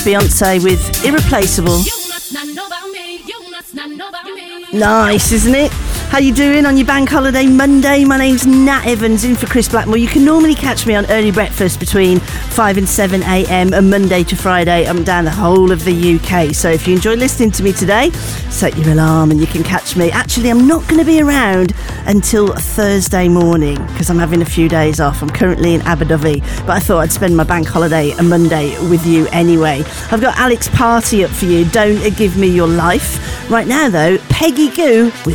Beyonce with Irreplaceable. Nice, isn't it? How you doing on your bank holiday Monday? My name's Nat Evans, in for Chris Blackmore. You can normally catch me on early breakfast between 5 and 7 a.m. and Monday to Friday. I'm down the whole of the UK. So if you enjoy listening to me today, set your alarm and you can catch me. Actually, I'm not going to be around until Thursday morning because I'm having a few days off. I'm currently in Abu Dhabi, but I thought I'd spend my bank holiday a Monday with you anyway. I've got Alex Party up for you. Don't Give Me Your Life. Right now, though, Peggy Gou with